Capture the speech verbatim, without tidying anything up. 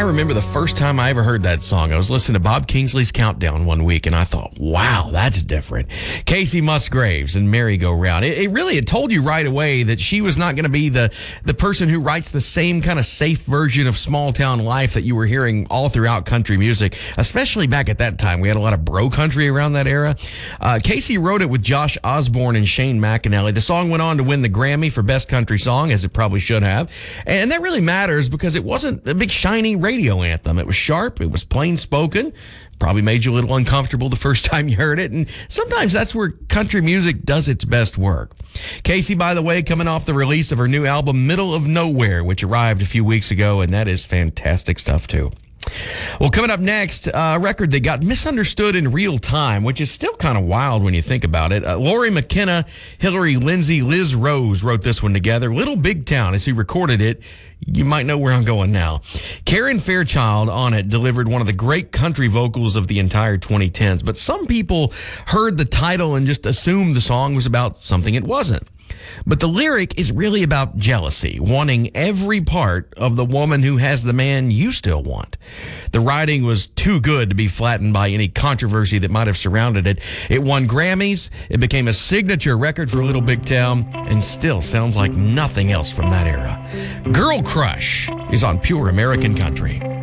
remember the first time I ever heard that song. I was listening to Bob Kingsley's Countdown one week, and I thought, wow, that's different. Casey Musgraves and Merry Go Round. It, it really had told you right away that she was not going to be the, the person who writes the same kind of safe version of small town life that you were hearing all throughout country music, especially back at that time. We had a lot of bro country around that era. Uh, Casey wrote it with Josh Osborne and Shane McAnally. The song went on to win the Grammy for Best Country Song, as it probably should have. And that really matters because it wasn't a big shiny radio anthem. It was sharp. It was plain spoken. Probably made you a little uncomfortable the first time you heard it. And sometimes that's where country music does its best work. Casey, by the way, coming off the release of her new album, Middle of Nowhere, which arrived a few weeks ago, and that is fantastic stuff, too. Well, coming up next, a record that got misunderstood in real time, which is still kind of wild when you think about it. Uh, Lori McKenna, Hillary Lindsay, Liz Rose wrote this one together. Little Big Town is who recorded it. You might know where I'm going now. Karen Fairchild on it delivered one of the great country vocals of the entire twenty tens, but some people heard the title and just assumed the song was about something it wasn't. But the lyric is really about jealousy, wanting every part of the woman who has the man you still want. The writing was too good to be flattened by any controversy that might have surrounded it. It won Grammys, it became a signature record for Little Big Town, and still sounds like nothing else from that era. Girl Crush is on Pure American Country.